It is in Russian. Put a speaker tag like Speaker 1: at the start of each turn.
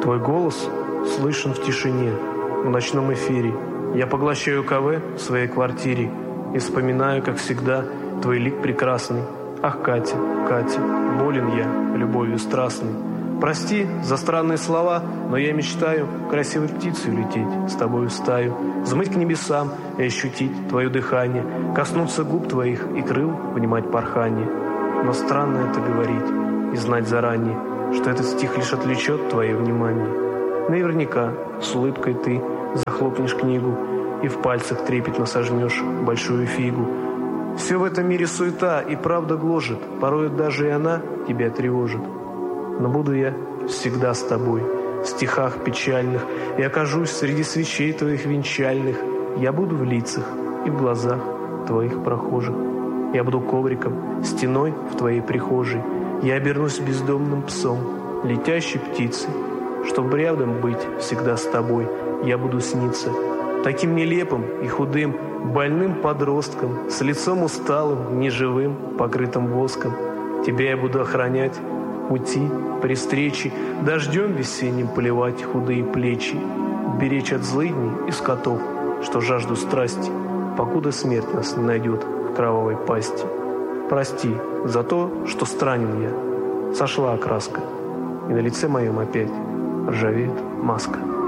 Speaker 1: Твой голос слышен в тишине, в ночном эфире. Я поглощаю КВ в своей квартире и вспоминаю, как всегда, твой лик прекрасный. Ах, Катя, Катя, болен я любовью страстной. Прости за странные слова, но я мечтаю красивой птицей улететь с тобою в стаю, взмыть к небесам и ощутить твое дыхание, коснуться губ твоих и крыл, внимать порхание. Но странно это говорить и знать заранее, что этот стих лишь отвлечет твое внимание. Наверняка с улыбкой ты захлопнешь книгу и в пальцах трепетно сожмешь большую фигу. Все в этом мире суета и правда гложет, порой даже и она тебя тревожит. Но буду я всегда с тобой, в стихах печальных, и окажусь среди свечей твоих венчальных. Я буду в лицах и в глазах твоих прохожих. Я буду ковриком, стеной в твоей прихожей. Я обернусь бездомным псом, летящей птицей. Чтоб рядом быть всегда с тобой, я буду сниться таким нелепым и худым, больным подростком, с лицом усталым, неживым, покрытым воском. Тебя я буду охранять, пути, при встрече, дождем весенним поливать худые плечи, беречь от злыдней и скотов, что жажду страсти, покуда смерть нас не найдет в кровавой пасти. Прости за то, что странен я. Сошла окраска, и на лице моем опять ржавеет маска.